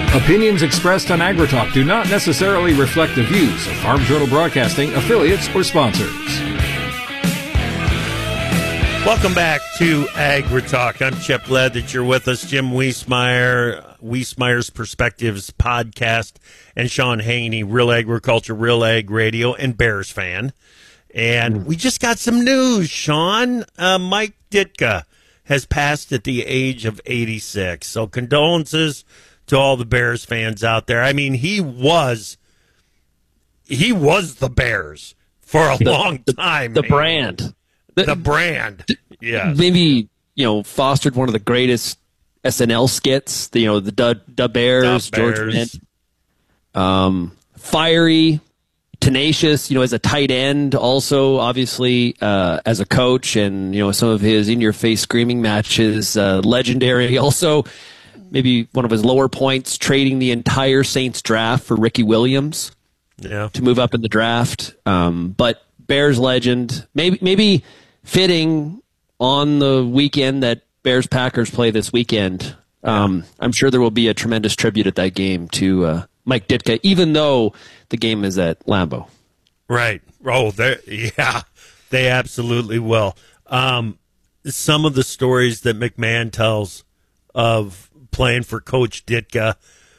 Opinions expressed on AgriTalk do not necessarily reflect the views of Farm Journal Broadcasting, affiliates, or sponsors. Welcome back to AgriTalk. I'm Chip Leathers. You're with us, Jim Wiesmeyer's Perspectives podcast, and Sean Haney, Real Agriculture, Real Ag Radio, and Bears fan. And we just got some news, Sean. Mike Ditka has passed at the age of 86. So condolences to all the Bears fans out there. I mean, he was the Bears for a long time. The brand. The brand. Yeah. Maybe, fostered one of the greatest SNL skits, the Da Bears, George Bennett. Fiery, tenacious, as a tight end, also obviously as a coach, and some of his in-your-face screaming matches, legendary. Also, maybe one of his lower points, trading the entire Saints draft for Ricky Williams to move up in the draft. But Bears legend, maybe fitting on the weekend that Bears-Packers play this weekend. I'm sure there will be a tremendous tribute at that game to Mike Ditka, even though the game is at Lambeau. Right. Oh, they absolutely will. Some of the stories that McMahon tells of playing for Coach Ditka,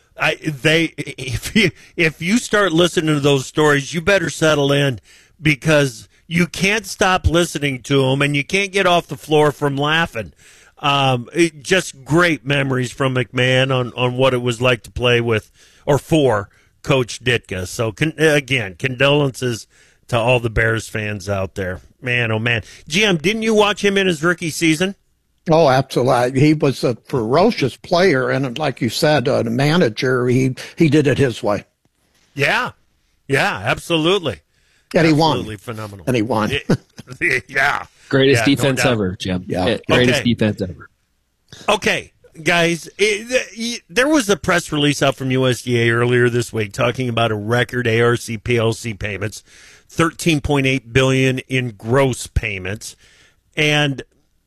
if you start listening to those stories, you better settle in, because you can't stop listening to them, and you can't get off the floor from laughing. Just great memories from McMahon on what it was like to play with or for Coach Ditka. So, again, condolences to all the Bears fans out there. Man, oh, man. Jim, didn't you watch him in his rookie season? Oh, absolutely. He was a ferocious player, and like you said, a manager. He did it his way. Yeah, absolutely. And he won. Absolutely phenomenal. And he won. Yeah. Greatest defense ever, Jim. Yeah. Greatest defense ever. Okay, guys, there was a press release out from USDA earlier this week talking about a record ARC PLC payments, $13.8 billion in gross payments, and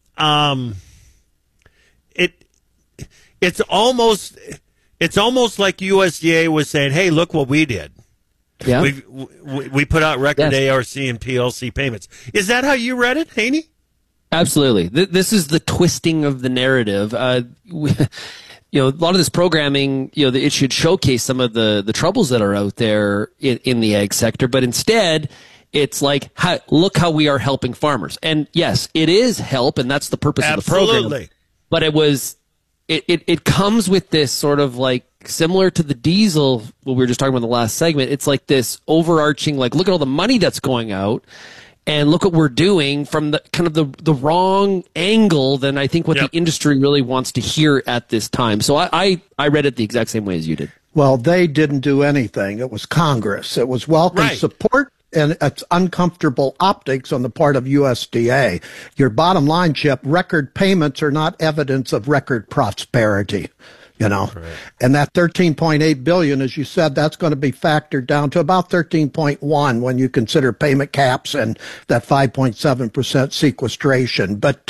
it's almost like USDA was saying, "Hey, look what we did. Yeah, we put out record ARC and PLC payments." Is that how you read it, Haney? Absolutely. This is the twisting of the narrative. A lot of this programming, it should showcase some of the troubles that are out there in the ag sector, but instead, it's like, look how we are helping farmers. And yes, it is help, and that's the purpose of the program. But it comes with this sort of like, similar to the diesel, what we were just talking about in the last segment, it's like this overarching, like, look at all the money that's going out, and look what we're doing from the kind of the wrong angle than I think what the industry really wants to hear at this time. So I read it the exact same way as you did. Well, they didn't do anything. It was Congress. It was welcome support, and it's uncomfortable optics on the part of USDA. Your bottom line, Chip, record payments are not evidence of record prosperity. And that $13.8 billion, as you said, that's going to be factored down to about 13.1 when you consider payment caps and that 5.7% sequestration. But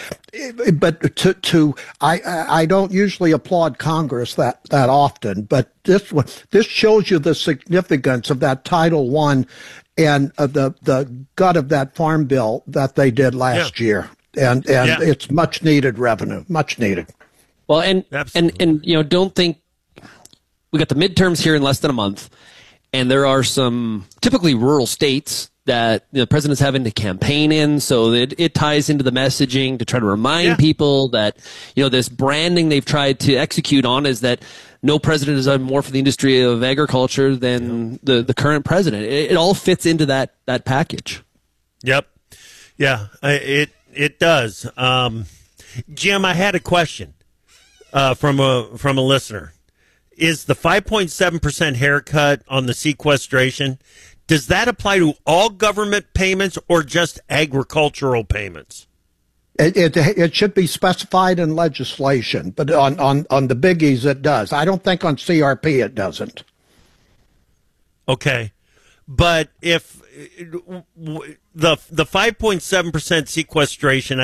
I don't usually applaud Congress that often, but this shows you the significance of that Title I and the gut of that farm bill that they did last year. And it's much needed revenue, much needed. Well, and don't think we got the midterms here in less than a month, and there are some typically rural states that the president's having to campaign in, so it ties into the messaging to try to remind people that this branding they've tried to execute on is that no president has done more for the industry of agriculture than the current president. It all fits into that package. Yep. Yeah, it does. Jim, I had a question. From a listener. Is the 5.7% haircut on the sequestration, does that apply to all government payments or just agricultural payments? It should be specified in legislation, but on the biggies it does. I don't think on CRP it doesn't. Okay. But if the 5.7% sequestration,